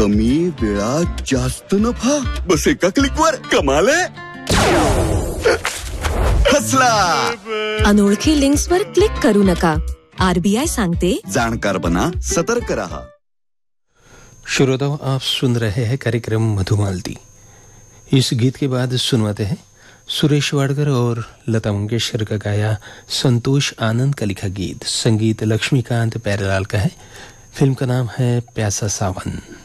कमी वेळात जास्त नफा, बस एका क्लिकवर कमाल आहे. फसला. अनोळखी लिंक्सवर क्लिक करू नका. आरबीआई सांगते, जाणकार बना, सतर्क रहा. श्रोताओं, आप सुन रहे हैं कार्यक्रम मधुमालती. इस गीत के बाद सुनवाते हैं सुरेश वाडकर और लता मंगेशकर का गाया संतोष आनंद का लिखा गीत. संगीत लक्ष्मीकांत प्यारेलाल का है. फिल्म का नाम है प्यासा सावन.